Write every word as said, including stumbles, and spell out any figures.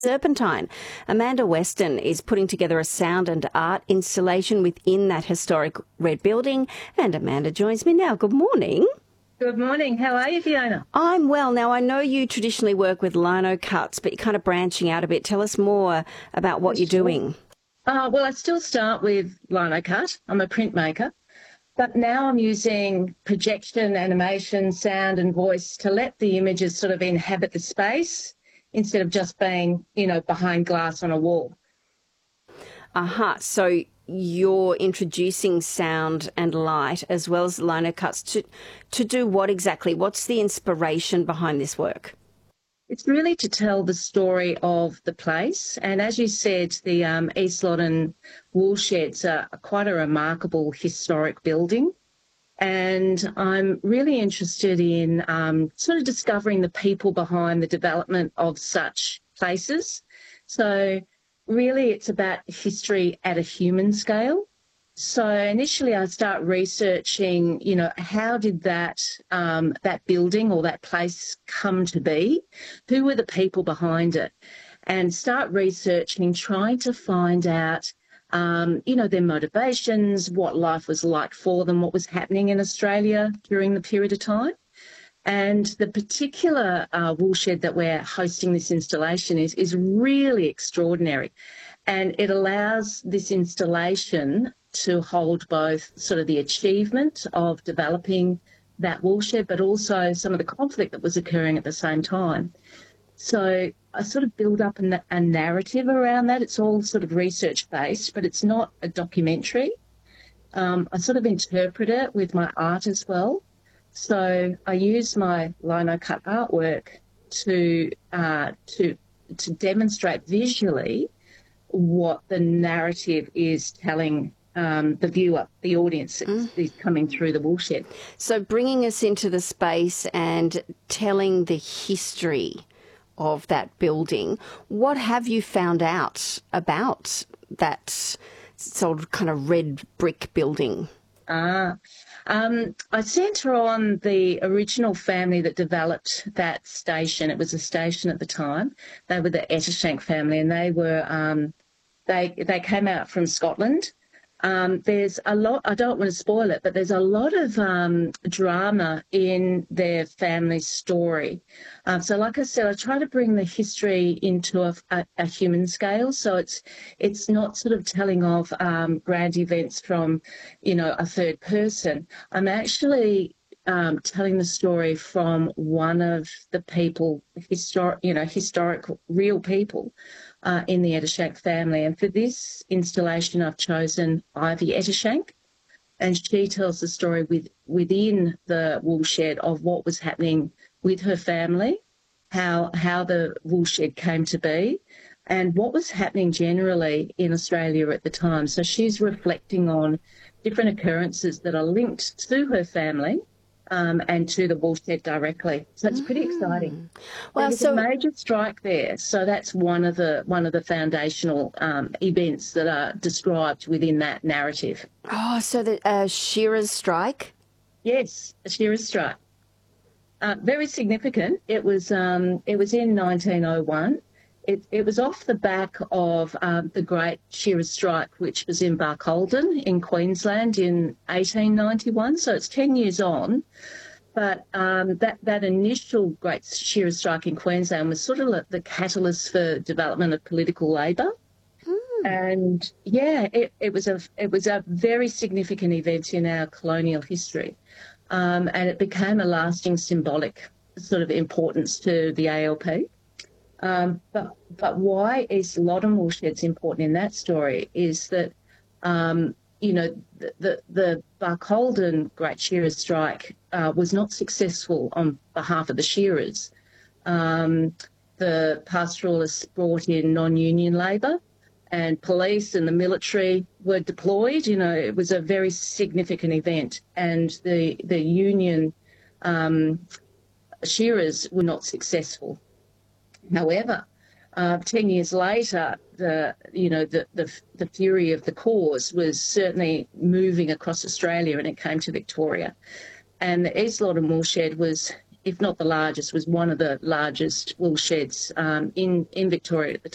Serpentine. Amanda Weston is putting together a sound and art installation within that historic red building. And Amanda joins me now. Good morning. Good morning. How are you, Fiona? I'm well. Now, I know you traditionally work with lino cuts, but you're kind of branching out a bit. Tell us more about what you're doing. Uh, well, I still start with lino cut. I'm a printmaker. But now I'm using projection, animation, sound and voice to let the images sort of inhabit the space instead of just being, you know, behind glass on a wall. Aha. Uh-huh. So you're introducing sound and light as well as lino cuts to, to do what exactly? What's the inspiration behind this work? It's really to tell the story of the place. And as you said, the um, East Loddon Woolsheds are quite a remarkable historic building. And I'm really interested in um, sort of discovering the people behind the development of such places. So really it's about history at a human scale. So initially I start researching, you know, how did that um, that building or that place come to be? Who were the people behind it? And start researching, trying to find out, um, you know, their motivations, what life was like for them, what was happening in Australia during the period of time. And the particular uh, woolshed that we're hosting this installation is, is really extraordinary. And it allows this installation to hold both sort of the achievement of developing that woolshed, but also some of the conflict that was occurring at the same time. So I sort of build up a, a narrative around that. It's all sort of research-based, but it's not a documentary. Um, I sort of interpret it with my art as well. So I use my lino cut artwork to uh, to to demonstrate visually what the narrative is telling um, the viewer, the audience that mm. is coming through the woolshed. So bringing us into the space and telling the history of that building, what have you found out about that sort of kind of red brick building? Ah, um, I centre on the original family that developed that station. It was a station at the time. They were the Ettershank family, and they were um, they they came out from Scotland. Um, there's a lot. I don't want to spoil it, but there's a lot of um, drama in their family story. Um, so, like I said, I try to bring the history into a, a, a human scale. So it's it's not sort of telling of um, grand events from, you know, a third person. I'm actually um, telling the story from one of the people, historic, you know, historic, real people. Uh, in the Ettershank family. And for this installation, I've chosen Ivy Ettershank, and she tells the story with, within the woolshed of what was happening with her family, how, how the woolshed came to be, and what was happening generally in Australia at the time. So she's reflecting on different occurrences that are linked to her family Um, and to the woolshed directly. So it's pretty exciting. Well, There's so a major strike there. So that's one of the one of the foundational um, events that are described within that narrative. Oh, so the uh, Shearers strike? Yes, a Shearers strike. Uh, very significant. It was um, it was in nineteen oh one. It, it was off the back of um, the Great Shearers Strike, which was in Barcaldine in Queensland in eighteen ninety-one. So it's ten years on. But um, that, that initial Great Shearers Strike in Queensland was sort of the catalyst for development of political labour. Mm. And, yeah, it, it was a it was a very significant event in our colonial history. Um, and it became a lasting symbolic sort of importance to the A L P. Um, but but why East Loddon Woolshed's important in that story is that, um, you know, the, the, the Barcaldine Great Shearers Strike uh, was not successful on behalf of the shearers. Um, the pastoralists brought in non-union labour, and police and the military were deployed. You know, it was a very significant event, and the, the union um, shearers were not successful. However, uh, ten years later, the you know the, the the fury of the cause was certainly moving across Australia, and it came to Victoria. And the East Loddon Woolshed was, if not the largest, was one of the largest woolsheds um, in in Victoria at the